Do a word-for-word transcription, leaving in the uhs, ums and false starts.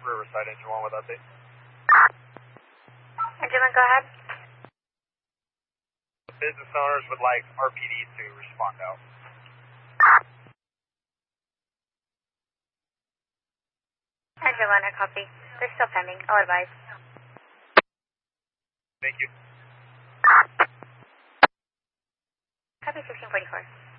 Riverside, engine one with update. Engine one, go ahead. Business owners would like R P D to respond out. Engine one, I copy. They're still pending. I'll advise. Thank you. Copy fifteen forty-four.